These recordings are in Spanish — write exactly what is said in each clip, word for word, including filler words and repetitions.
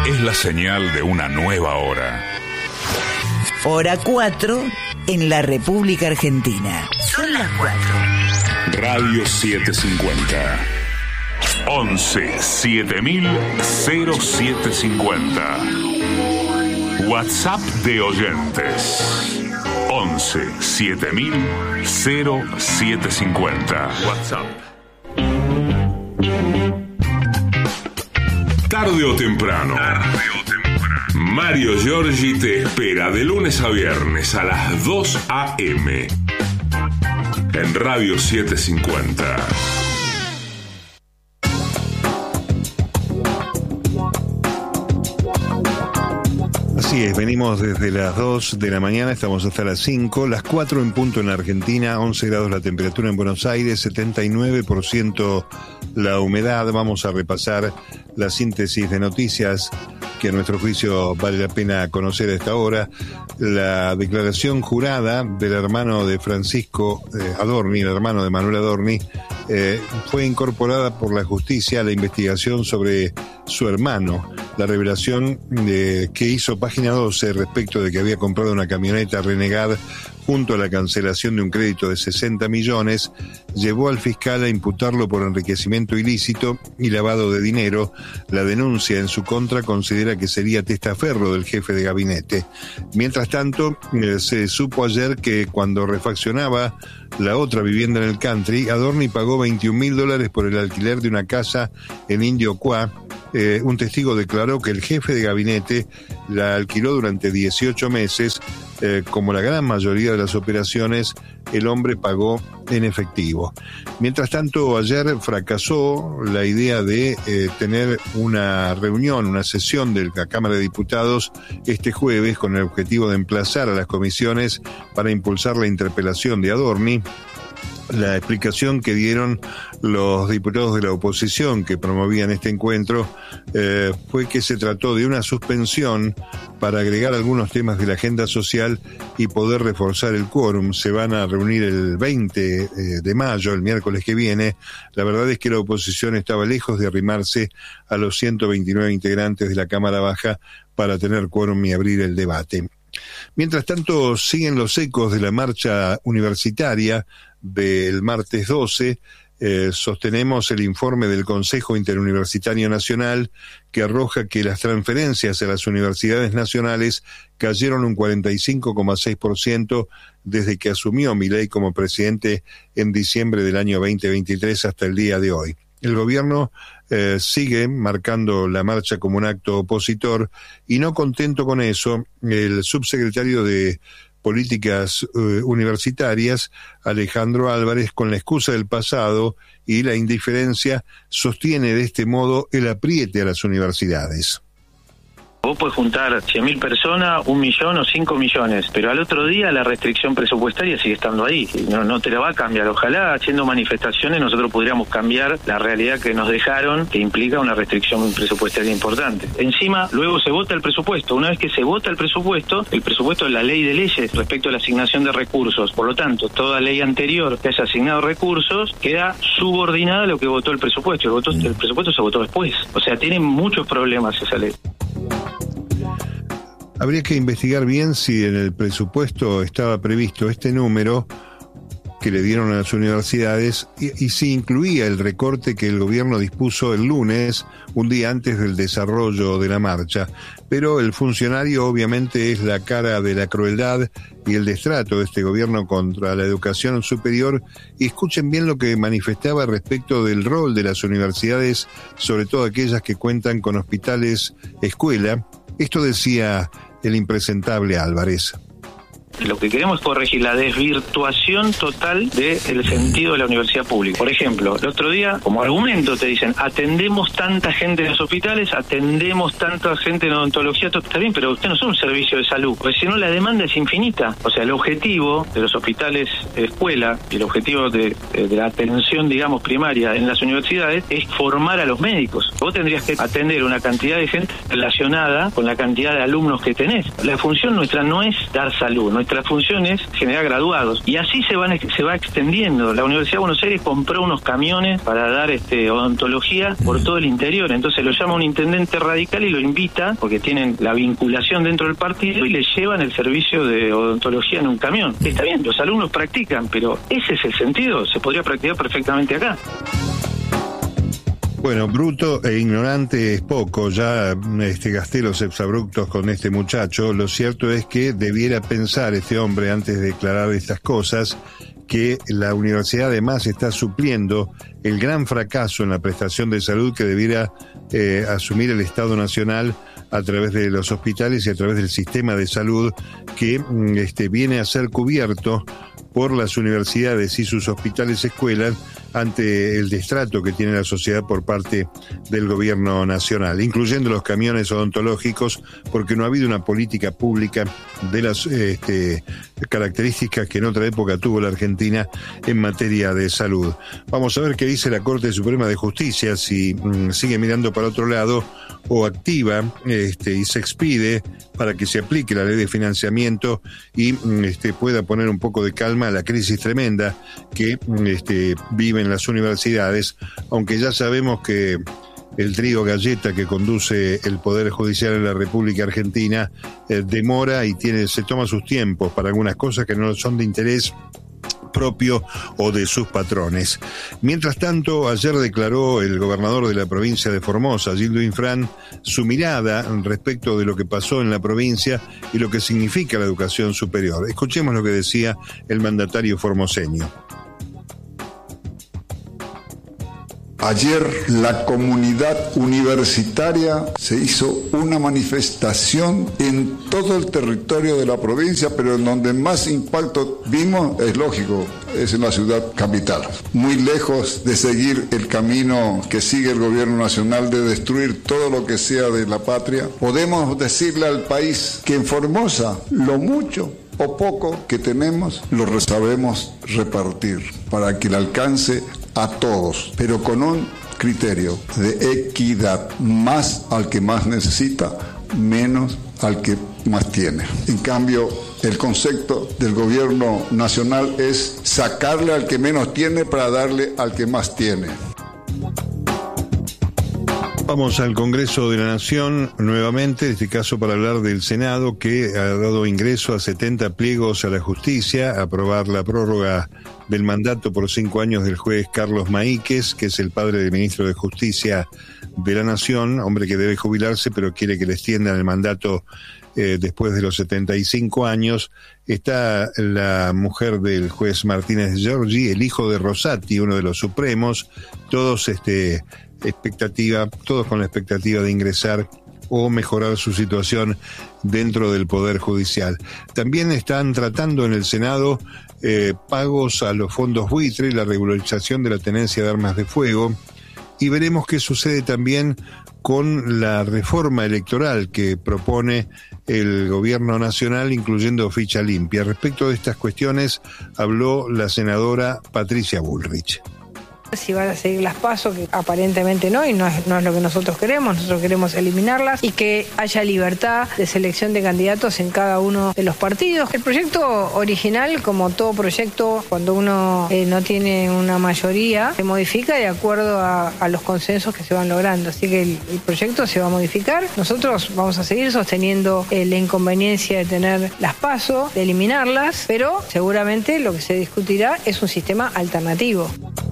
es la señal de una nueva hora. Hora cuatro en la República Argentina. Son las cuatro. Radio setecientos cincuenta. once siete mil siete cincuenta. WhatsApp de oyentes. once siete mil siete cincuenta. WhatsApp. Tarde o temprano. Tarde o temprano. Mario Giorgi te espera de lunes a viernes a las dos a eme en Radio setecientos cincuenta. Así es, venimos desde las dos de la mañana, estamos hasta las cinco, las cuatro en punto en la Argentina, once grados la temperatura en Buenos Aires, setenta y nueve por ciento la humedad. Vamos a repasar la síntesis de noticias que a nuestro juicio vale la pena conocer a esta hora. La declaración jurada del hermano de Francisco eh, Adorni, el hermano de Manuel Adorni, eh, fue incorporada por la justicia a la investigación sobre su hermano. La revelación eh, que hizo Página doce respecto de que había comprado una camioneta Renegade junto a la cancelación de un crédito de sesenta millones, llevó al fiscal a imputarlo por enriquecimiento ilícito y lavado de dinero. La denuncia en su contra considera que sería testaferro del jefe de gabinete. Mientras tanto, eh, se supo ayer que cuando refaccionaba la otra vivienda en el country, Adorni pagó veintiún mil dólares por el alquiler de una casa en Indio Cuá. Eh, un testigo declaró que el jefe de gabinete la alquiló durante dieciocho meses. Eh, como la gran mayoría de las operaciones, el hombre pagó en efectivo. Mientras tanto, ayer fracasó la idea de eh, tener una reunión, una sesión de la Cámara de Diputados este jueves con el objetivo de emplazar a las comisiones para impulsar la interpelación de Adorni. La explicación que dieron los diputados de la oposición que promovían este encuentro eh, fue que se trató de una suspensión para agregar algunos temas de la agenda social y poder reforzar el quórum. Se van a reunir el veinte de mayo, el miércoles que viene. La verdad es que la oposición estaba lejos de arrimarse a los ciento veintinueve integrantes de la Cámara Baja para tener quórum y abrir el debate. Mientras tanto, siguen los ecos de la marcha universitaria del martes doce. Eh, sostenemos el informe del Consejo Interuniversitario Nacional que arroja que las transferencias a las universidades nacionales cayeron un cuarenta y cinco coma seis por ciento desde que asumió Milei como presidente en diciembre del año veinte veintitrés hasta el día de hoy. El gobierno eh, sigue marcando la marcha como un acto opositor y no contento con eso, el subsecretario de Políticas eh, Universitarias, Alejandro Álvarez, con la excusa del pasado y la indiferencia, sostiene de este modo el apriete a las universidades. Vos podés juntar cien mil personas, un millón o cinco millones, pero al otro día la restricción presupuestaria sigue estando ahí. No, no te la va a cambiar. Ojalá haciendo manifestaciones nosotros pudiéramos cambiar la realidad que nos dejaron, que implica una restricción presupuestaria importante. Encima, luego se vota el presupuesto. Una vez que se vota el presupuesto, el presupuesto es la ley de leyes respecto a la asignación de recursos. Por lo tanto, toda ley anterior que haya asignado recursos queda subordinada a lo que votó el presupuesto. El, votó, el presupuesto se votó después. O sea, tiene muchos problemas esa ley. Habría que investigar bien si en el presupuesto estaba previsto este número que le dieron a las universidades y, y si incluía el recorte que el gobierno dispuso el lunes, un día antes del desarrollo de la marcha. Pero el funcionario obviamente es la cara de la crueldad y el destrato de este gobierno contra la educación superior. Y escuchen bien lo que manifestaba respecto del rol de las universidades, sobre todo aquellas que cuentan con hospitales escuela. Esto decía el impresentable Álvarez. Lo que queremos es corregir la desvirtuación total del sentido de la universidad pública. Por ejemplo, el otro día, como argumento, te dicen, atendemos tanta gente en los hospitales, atendemos tanta gente en odontología, todo está bien, pero usted no son un servicio de salud, porque si no la demanda es infinita. O sea, el objetivo de los hospitales de escuela y el objetivo de, de la atención, digamos, primaria en las universidades es formar a los médicos. Vos tendrías que atender una cantidad de gente relacionada con la cantidad de alumnos que tenés. La función nuestra no es dar salud, nuestra nuestra función es generar graduados. Y así se van se va extendiendo. La Universidad de Buenos Aires compró unos camiones para dar este odontología por todo el interior. Entonces lo llama un intendente radical y lo invita, porque tienen la vinculación dentro del partido, y le llevan el servicio de odontología en un camión. Está bien, los alumnos practican, pero ese es el sentido. Se podría practicar perfectamente acá. Bueno, bruto e ignorante es poco, ya este, gasté los exabruptos con este muchacho. Lo cierto es que debiera pensar este hombre, antes de declarar estas cosas, que la universidad además está supliendo el gran fracaso en la prestación de salud que debiera eh, asumir el Estado Nacional a través de los hospitales y a través del sistema de salud que este, viene a ser cubierto por las universidades y sus hospitales escuelas ante el destrato que tiene la sociedad por parte del gobierno nacional, incluyendo los camiones odontológicos, porque no ha habido una política pública de las este, características que en otra época tuvo la Argentina en materia de salud. Vamos a ver qué dice la Corte Suprema de Justicia, si mm, sigue mirando para otro lado o activa este, y se expide para que se aplique la ley de financiamiento y este, pueda poner un poco de calma a la crisis tremenda que este, viven las universidades, aunque ya sabemos que el trío galleta que conduce el Poder Judicial en la República Argentina eh, demora y tiene se toma sus tiempos para algunas cosas que no son de interés propio o de sus patrones. Mientras tanto, ayer declaró el gobernador de la provincia de Formosa, Gildo Infran, su mirada respecto de lo que pasó en la provincia y lo que significa la educación superior. Escuchemos lo que decía el mandatario formoseño. Ayer la comunidad universitaria se hizo una manifestación en todo el territorio de la provincia, pero en donde más impacto vimos, es lógico, es en la ciudad capital. Muy lejos de seguir el camino que sigue el gobierno nacional de destruir todo lo que sea de la patria, podemos decirle al país que en Formosa lo mucho o poco que tenemos lo sabemos repartir para que le alcance a todos, pero con un criterio de equidad, más al que más necesita, menos al que más tiene. En cambio, el concepto del gobierno nacional es sacarle al que menos tiene para darle al que más tiene. Vamos al Congreso de la Nación nuevamente, en este caso para hablar del Senado, que ha dado ingreso a setenta pliegos a la justicia, a aprobar la prórroga del mandato por cinco años del juez Carlos Maíquez, que es el padre del ministro de Justicia de la Nación, hombre que debe jubilarse, pero quiere que le extiendan el mandato eh, después de los setenta y cinco años. Está la mujer del juez Martínez Giorgi, el hijo de Rosati, uno de los supremos, todos este expectativa, todos con la expectativa de ingresar o mejorar su situación dentro del Poder Judicial. También están tratando en el Senado eh, pagos a los fondos buitre, la regularización de la tenencia de armas de fuego, y veremos qué sucede también con la reforma electoral que propone el gobierno nacional, incluyendo ficha limpia. Respecto de estas cuestiones habló la senadora Patricia Bullrich. Si van a seguir las PASO, que aparentemente no, y no es, no es lo que nosotros queremos, nosotros queremos eliminarlas y que haya libertad de selección de candidatos en cada uno de los partidos. El proyecto original, como todo proyecto, cuando uno eh, no tiene una mayoría, se modifica de acuerdo a, a los consensos que se van logrando, así que el, el proyecto se va a modificar. Nosotros vamos a seguir sosteniendo eh, la inconveniencia de tener las PASO, de eliminarlas, pero seguramente lo que se discutirá es un sistema alternativo.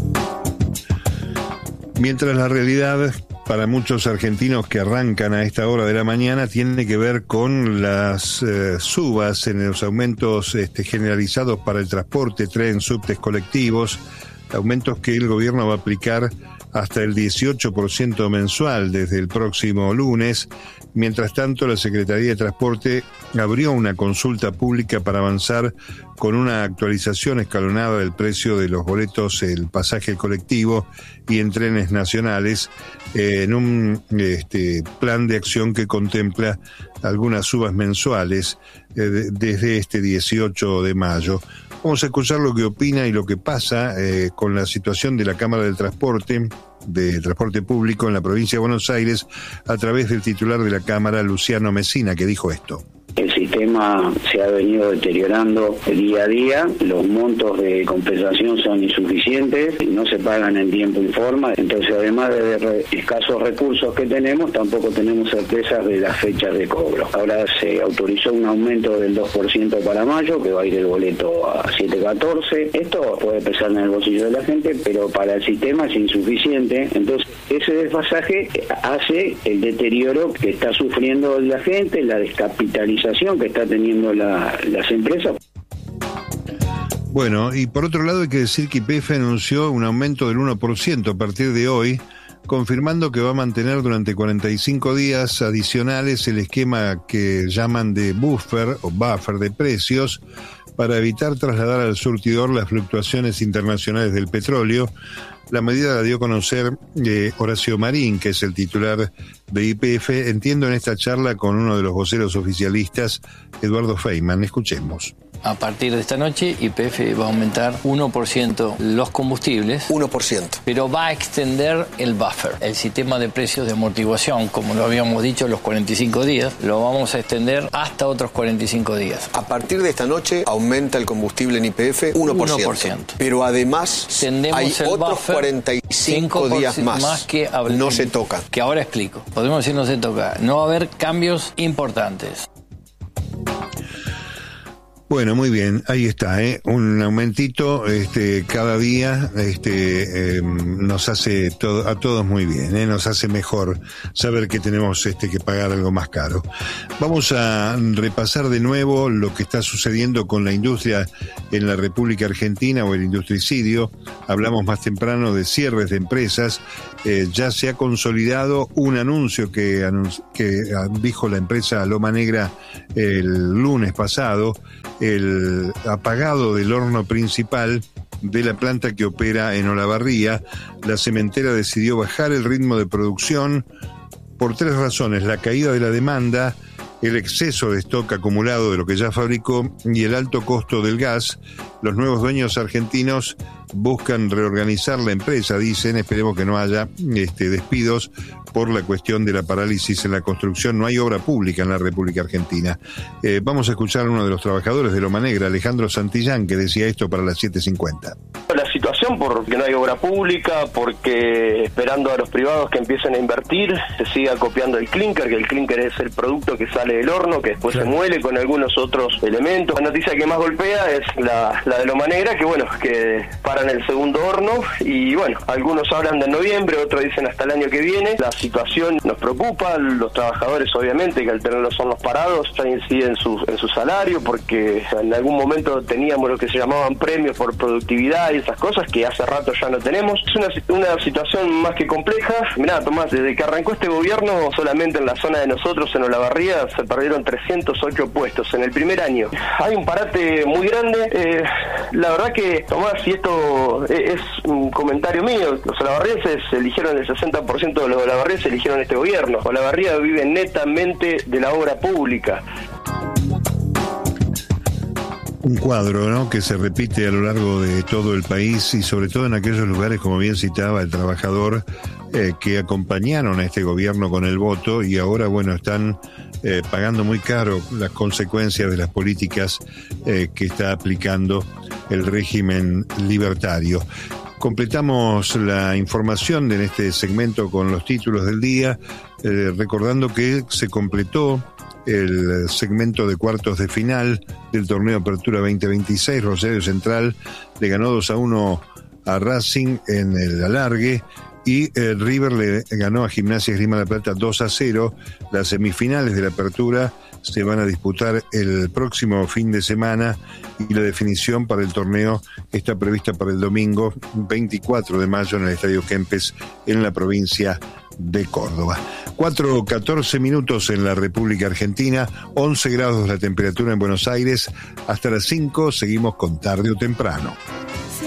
Mientras la realidad para muchos argentinos que arrancan a esta hora de la mañana tiene que ver con las eh, subas en los aumentos este, generalizados para el transporte, tren, subtes, colectivos, aumentos que el gobierno va a aplicar hasta el dieciocho por ciento mensual desde el próximo lunes. Mientras tanto, la Secretaría de Transporte abrió una consulta pública para avanzar con una actualización escalonada del precio de los boletos, el pasaje colectivo y en trenes nacionales, eh, en un este, plan de acción que contempla algunas subas mensuales eh, de, desde este dieciocho de mayo. Vamos a escuchar lo que opina y lo que pasa eh, con la situación de la Cámara del Transporte, de Transporte Público en la provincia de Buenos Aires, a través del titular de la Cámara, Luciano Mesina, que dijo esto. El sistema se ha venido deteriorando día a día, los montos de compensación son insuficientes, no se pagan en tiempo y forma, entonces además de re- escasos recursos que tenemos, tampoco tenemos certezas de las fechas de cobro. Ahora se autorizó un aumento del dos por ciento para mayo, que va a ir el boleto a siete catorce. Esto puede pesar en el bolsillo de la gente, pero para el sistema es insuficiente, entonces ese desfasaje hace el deterioro que está sufriendo la gente, la descapitalización que está teniendo la, las empresas. Bueno, y por otro lado hay que decir que Y P F anunció un aumento del uno por ciento a partir de hoy, confirmando que va a mantener durante cuarenta y cinco días adicionales el esquema que llaman de buffer o buffer de precios para evitar trasladar al surtidor las fluctuaciones internacionales del petróleo. La medida la dio a conocer eh, Horacio Marín, que es el titular de Y P F. Entiendo en esta charla con uno de los voceros oficialistas, Eduardo Feynman. Escuchemos. A partir de esta noche, Y P F va a aumentar uno por ciento los combustibles. uno por ciento. Pero va a extender el buffer, el sistema de precios de amortiguación, como lo habíamos dicho, los cuarenta y cinco días, lo vamos a extender hasta otros cuarenta y cinco días. A partir de esta noche aumenta el combustible en Y P F uno por ciento. uno por ciento. Pero además Tendemos hay el otros buffer cuarenta y cinco días más. más que no se toca. Que ahora explico. Podemos decir no se toca. No va a haber cambios importantes. Bueno, muy bien, ahí está, ¿eh? Un aumentito este, cada día este, eh, nos hace todo, a todos muy bien, ¿eh? Nos hace mejor saber que tenemos este, que pagar algo más caro. Vamos a repasar de nuevo lo que está sucediendo con la industria en la República Argentina o el industricidio. Hablamos más temprano de cierres de empresas. Eh, ya se ha consolidado un anuncio que, anunci- que dijo la empresa Loma Negra el lunes pasado, el apagado del horno principal de la planta que opera en Olavarría. La cementera decidió bajar el ritmo de producción por tres razones: la caída de la demanda, el exceso de stock acumulado de lo que ya fabricó y el alto costo del gas. Los nuevos dueños argentinos buscan reorganizar la empresa, dicen. Esperemos que no haya este, despidos por la cuestión de la parálisis en la construcción. No hay obra pública en la República Argentina. Eh, vamos a escuchar a uno de los trabajadores de Loma Negra, Alejandro Santillán, que decía esto para las siete cincuenta. La situación, porque no hay obra pública, porque esperando a los privados que empiecen a invertir, se siga copiando el clínker, que el clínker es el producto que sale del horno, que después claro. se muele con algunos otros elementos. La noticia que más golpea es la, la de Loma Negra, que bueno, que paran el segundo horno, y bueno, algunos hablan de noviembre, otros dicen hasta el año que viene. La situación nos preocupa, los trabajadores obviamente, que al tener los hornos parados ya inciden en su, en su salario, porque en algún momento teníamos lo que se llamaban premios por productividad y esas cosas que hace rato ya no tenemos. Es una, una situación más que compleja. Mirá, Tomás, desde que arrancó este gobierno, solamente en la zona de nosotros, en Olavarría, se perdieron trescientos ocho puestos en el primer año. Hay un parate muy grande. Eh, la verdad que, Tomás, y esto es, es un comentario mío, los olavarrienses eligieron el sesenta por ciento de los olavarrienses eligieron este gobierno. Olavarría vive netamente de la obra pública. Un cuadro, ¿no?, que se repite a lo largo de todo el país y sobre todo en aquellos lugares, como bien citaba el trabajador, eh, que acompañaron a este gobierno con el voto y ahora, bueno, están eh, pagando muy caro las consecuencias de las políticas eh, que está aplicando el régimen libertario. Completamos la información en este segmento con los títulos del día, eh, recordando que se completó el segmento de cuartos de final del torneo Apertura veinte veintiséis. Rosario Central le ganó dos a uno a Racing en el alargue y eh, River le ganó a Gimnasia Esgrima La Plata dos a cero. Las semifinales de la Apertura se van a disputar el próximo fin de semana y la definición para el torneo está prevista para el domingo veinticuatro de mayo en el Estadio Kempes en la provincia de Córdoba. cuatro catorce minutos en la República Argentina, once grados la temperatura en Buenos Aires. Hasta las cinco seguimos con Tarde o Temprano.